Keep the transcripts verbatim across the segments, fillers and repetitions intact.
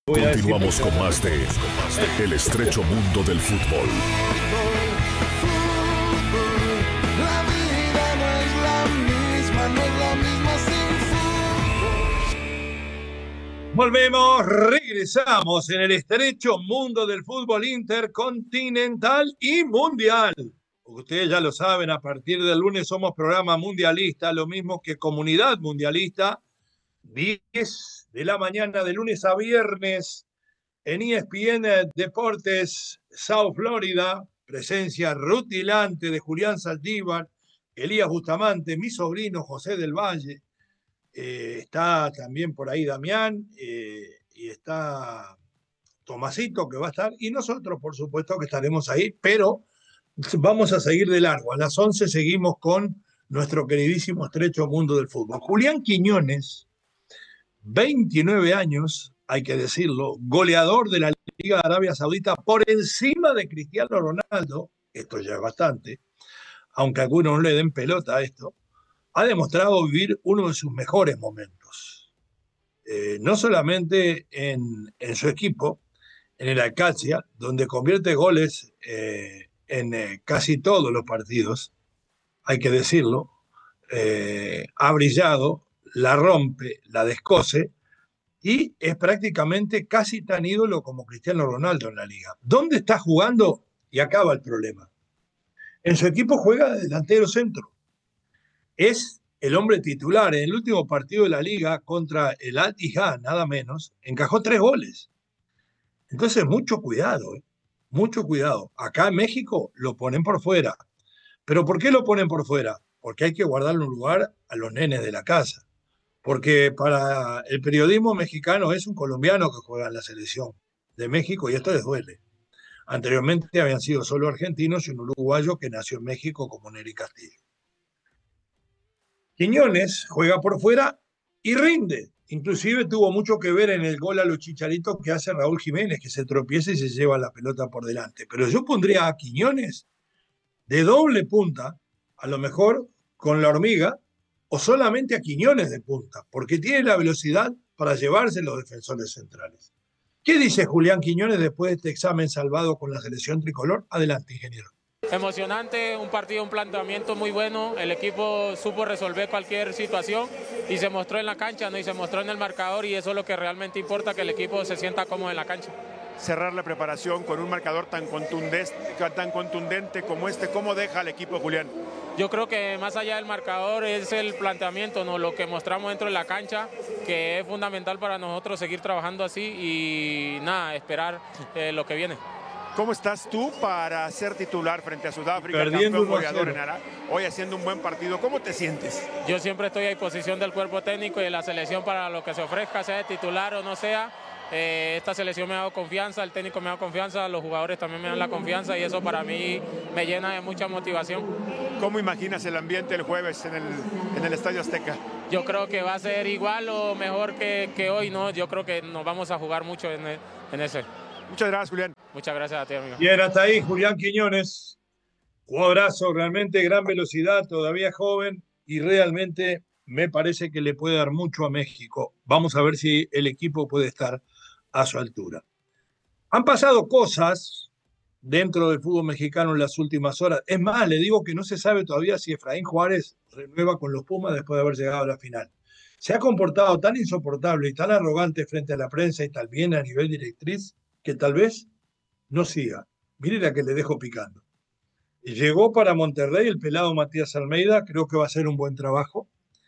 Voy a decir Continuamos mucho. con más de El estrecho mundo del fútbol. La vida no es la misma, no es la misma sin fútbol. Volvemos, regresamos en el estrecho mundo del fútbol intercontinental y mundial. Porque ustedes ya lo saben, a partir del lunes somos programa mundialista, lo mismo que comunidad mundialista. diez de la mañana de lunes a viernes en E S P N Deportes South Florida, presencia rutilante de Julián Saldívar, Elías Bustamante, mi sobrino José del Valle, eh, está también por ahí Damián, eh, y está Tomasito que va a estar, y nosotros por supuesto que estaremos ahí, pero vamos a seguir de largo. A las once seguimos con nuestro queridísimo estrecho mundo del fútbol. Julián Quiñones, veintinueve años, hay que decirlo, goleador de la Liga de Arabia Saudita por encima de Cristiano Ronaldo, esto ya es bastante, aunque algunos no le den pelota a esto, ha demostrado vivir uno de sus mejores momentos. Eh, no solamente en, en su equipo, en el Alcacia, donde convierte goles eh, en eh, casi todos los partidos, hay que decirlo, eh, ha brillado, la rompe, la descoce, y es prácticamente casi tan ídolo como Cristiano Ronaldo en la liga. ¿Dónde está jugando? Y acaba el problema. En su equipo juega de delantero centro. Es el hombre titular. En el último partido de la liga contra el Al-Ittihad, nada menos, encajó tres goles. Entonces, mucho cuidado, ¿eh? Mucho cuidado. Acá en México lo ponen por fuera. ¿Pero por qué lo ponen por fuera? Porque hay que guardarle un lugar a los nenes de la casa. Porque para el periodismo mexicano es un colombiano que juega en la selección de México y esto les duele. Anteriormente habían sido solo argentinos y un uruguayo que nació en México como Nery Castillo. Quiñones juega por fuera y rinde. Inclusive tuvo mucho que ver en el gol a los Chicharitos que hace Raúl Jiménez, que se tropieza y se lleva la pelota por delante. Pero yo pondría a Quiñones de doble punta, a lo mejor con la hormiga, o solamente a Quiñones de punta, porque tiene la velocidad para llevarse los defensores centrales. ¿Qué dice Julián Quiñones después de este examen salvado con la selección tricolor? Adelante, ingeniero. Emocionante, un partido, un planteamiento muy bueno, el equipo supo resolver cualquier situación y se mostró en la cancha, ¿no? Y se mostró en el marcador y eso es lo que realmente importa, que el equipo se sienta cómodo en la cancha. Cerrar la preparación con un marcador tan contundente, tan contundente como este, ¿cómo deja al equipo, Julián? Yo creo que más allá del marcador es el planteamiento, ¿no? Lo que mostramos dentro de la cancha, que es fundamental para nosotros seguir trabajando así y nada, esperar eh, lo que viene. ¿Cómo estás tú para ser titular frente a Sudáfrica, Perdiendo campeón goleador en Ara, hoy haciendo un buen partido? ¿Cómo te sientes? Yo siempre estoy a disposición del cuerpo técnico y de la selección para lo que se ofrezca, sea de titular o no sea. Eh, esta selección me ha dado confianza, el técnico me ha dado confianza, los jugadores también me dan la confianza y eso para mí me llena de mucha motivación. ¿Cómo imaginas el ambiente el jueves en el, en el Estadio Azteca? Yo creo que va a ser igual o mejor que, que hoy, ¿no? Yo creo que nos vamos a jugar mucho en, el, en ese. Muchas gracias, Julián. Muchas gracias a ti, amigo. Bien, hasta ahí Julián Quiñones. Jugadorazo, realmente gran velocidad, todavía joven y realmente me parece que le puede dar mucho a México. Vamos a ver si el equipo puede estar a su altura. Han pasado cosas dentro del fútbol mexicano en las últimas horas. Es más, le digo que no se sabe todavía si Efraín Juárez renueva con los Pumas después de haber llegado a la final. Se ha comportado tan insoportable y tan arrogante frente a la prensa y también a nivel directriz que tal vez no siga. Mire la que le dejo picando. Llegó para Monterrey el pelado Matías Almeida, creo que va a hacer un buen trabajo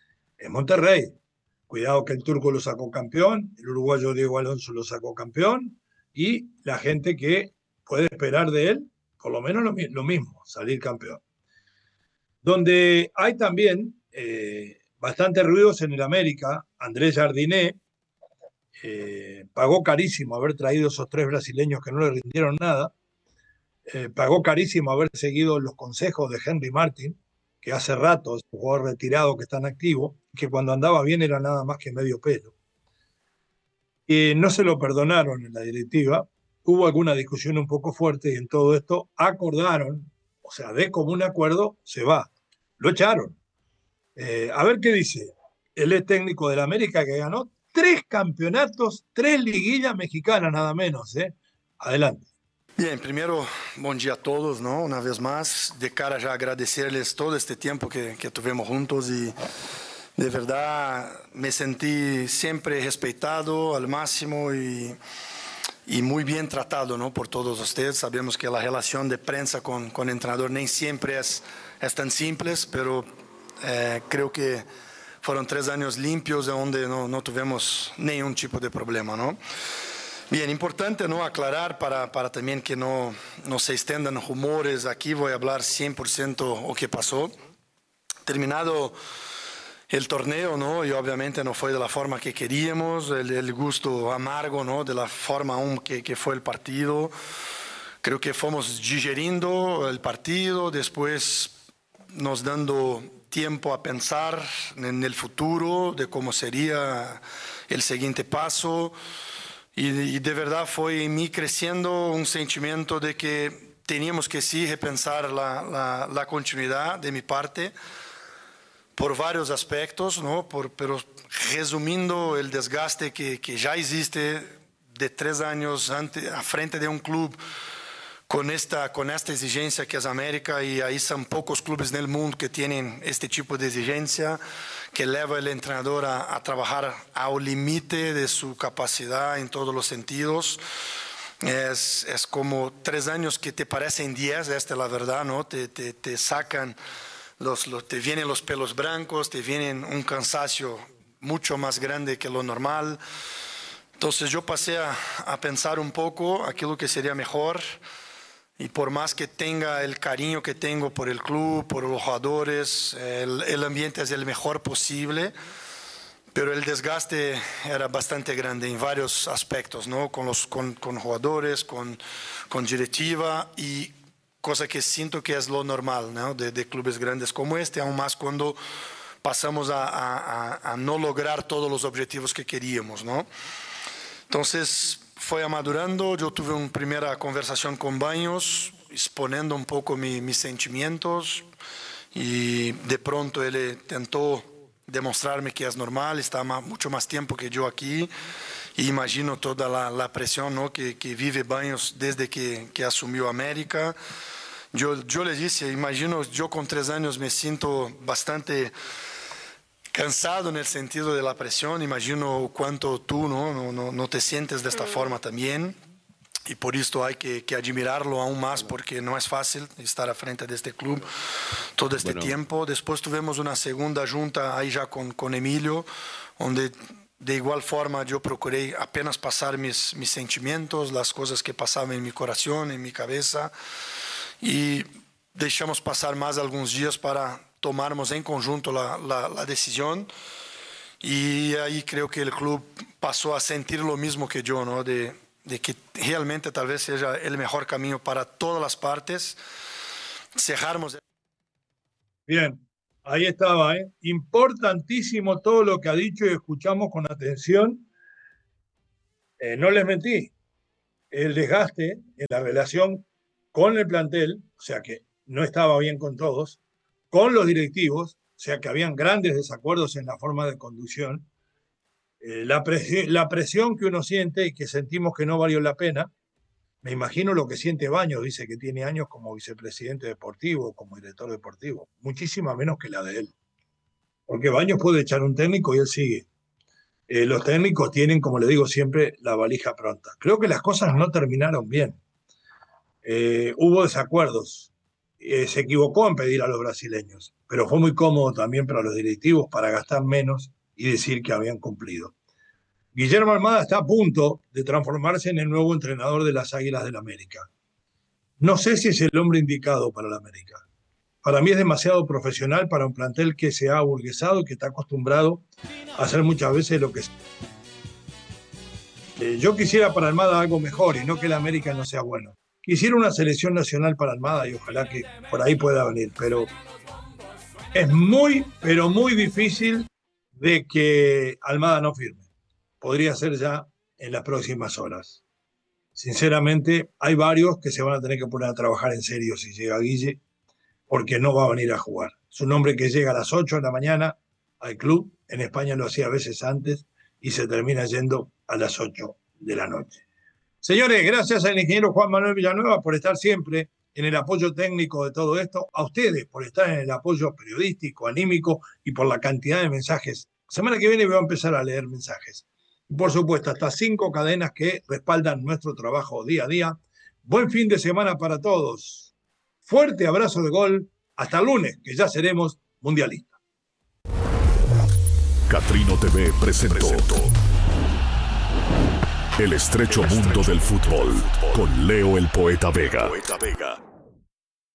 en Monterrey. Cuidado que el turco lo sacó campeón, el uruguayo Diego Alonso lo sacó campeón y la gente que puede esperar de él, por lo menos lo, lo mismo, salir campeón. Donde hay también eh, bastantes ruidos en el América, Andrés Jardiné eh, pagó carísimo haber traído esos tres brasileños que no le rindieron nada, eh, pagó carísimo haber seguido los consejos de Henry Martin, que hace rato es un jugador retirado que está en activo, que cuando andaba bien era nada más que medio pelo. Y no se lo perdonaron en la directiva, hubo alguna discusión un poco fuerte y en todo esto acordaron, o sea, de común acuerdo, se va. Lo echaron. Eh, a ver qué dice. Él es técnico del América que ganó tres campeonatos, tres liguillas mexicanas nada menos, ¿eh? Adelante. Bien, primero, bom dia a todos, ¿no? Una vez más, de cara ya a agradecerles todo este tiempo que, que tuvimos juntos y de verdad me sentí siempre respetado al máximo y, y muy bien tratado, ¿no? Por todos ustedes. Sabemos que la relación de prensa con, con el entrenador ni siempre es, es tan simple, pero eh, creo que fueron tres años limpios donde no, no tuvimos ningún tipo de problema, ¿no? Bien, importante no aclarar para, para también que no, no se extendan rumores. Aquí voy a hablar cien por ciento lo que pasó. Terminado el torneo, ¿no? Y obviamente no fue de la forma que queríamos, el, el gusto amargo, ¿no? De la forma aún que, que fue el partido. Creo que fuimos digeriendo el partido, después nos dando tiempo a pensar en el futuro, de cómo sería el siguiente paso. Y, y de verdad fue en mí creciendo un sentimiento de que teníamos que sí repensar la, la, la continuidad de mi parte por varios aspectos, ¿no? Por, pero resumiendo el desgaste que, que ya existe de tres años ante, a frente de un club con esta, con esta exigencia que es América, y ahí son pocos clubes en el mundo que tienen este tipo de exigencia, que lleva al entrenador a, a trabajar al límite de su capacidad en todos los sentidos. Es, es como tres años que te parecen diez, esta es la verdad, ¿no? Te, te, te sacan, los, los, te vienen los pelos blancos, te vienen un cansancio mucho más grande que lo normal. Entonces yo pasé a, a pensar un poco aquello que sería mejor. Y por más que tenga el cariño que tengo por el club, por los jugadores, el, el ambiente es el mejor posible, pero el desgaste era bastante grande en varios aspectos, ¿no? Con los con, con jugadores, con, con directiva, y cosa que siento que es lo normal, ¿no? De, de clubes grandes como este, aún más cuando pasamos a, a, a no lograr todos los objetivos que queríamos, ¿no? Entonces fue amadurando. Yo tuve una primera conversación con Baños, exponiendo un poco mi, mis sentimientos, y de pronto él tentó demostrarme que es normal, está más, mucho más tiempo que yo aquí, y imagino toda la, la presión, ¿no? que, que vive Baños desde que, que asumió América. Yo, yo le dije, imagino, yo con tres años me siento bastante cansado en el sentido de la presión. Imagino cuánto tú no, no, no, no te sientes de esta forma también, y por esto hay que, que admirarlo aún más, porque no es fácil estar a frente de este club todo este bueno. tiempo. Después tuvimos una segunda junta ahí ya con, con Emilio, donde de igual forma yo procuré apenas pasar mis, mis sentimientos, las cosas que pasaban en mi corazón, en mi cabeza, y dejamos pasar más algunos días para tomarmos en conjunto la, la, la decisión, y ahí creo que el club pasó a sentir lo mismo que yo, ¿no? De, de que realmente tal vez sea el mejor camino para todas las partes. Cerrarmos. Bien, ahí estaba, ¿eh? Importantísimo todo lo que ha dicho y escuchamos con atención. Eh, no les mentí, el desgaste en la relación con el plantel, o sea que no estaba bien con todos, con los directivos, o sea que habían grandes desacuerdos en la forma de conducción, eh, la, presi- la presión que uno siente y que sentimos que no valió la pena. Me imagino lo que siente Baños, dice que tiene años como vicepresidente deportivo, como director deportivo, muchísima menos que la de él, porque Baños puede echar un técnico y él sigue. Eh, los técnicos tienen, como le digo siempre, la valija pronta. Creo que las cosas no terminaron bien. Eh, hubo desacuerdos. Eh, se equivocó en pedir a los brasileños, pero fue muy cómodo también para los directivos para gastar menos y decir que habían cumplido. Guillermo Almada está a punto de transformarse en el nuevo entrenador de las Águilas del América. No sé si es el hombre indicado para la América. Para mí es demasiado profesional para un plantel que se ha aburguesado y que está acostumbrado a hacer muchas veces lo que... Eh, yo quisiera para Almada algo mejor, y no que el América no sea bueno. Quisiera una selección nacional para Almada, y ojalá que por ahí pueda venir, pero es muy, pero muy difícil de que Almada no firme. Podría ser ya en las próximas horas. Sinceramente, hay varios que se van a tener que poner a trabajar en serio si llega Guille, porque no va a venir a jugar. Es un hombre que llega a las ocho de la mañana al club, en España lo hacía a veces antes, y se termina yendo a las ocho de la noche. Señores, gracias al ingeniero Juan Manuel Villanueva por estar siempre en el apoyo técnico de todo esto, a ustedes por estar en el apoyo periodístico, anímico y por la cantidad de mensajes. Semana que viene voy a empezar a leer mensajes. Y por supuesto, hasta cinco cadenas que respaldan nuestro trabajo día a día. Buen fin de semana para todos. Fuerte abrazo de gol. Hasta el lunes, que ya seremos mundialistas. Catrino T V presentó El estrecho mundo del fútbol con Leo el Poeta Vega.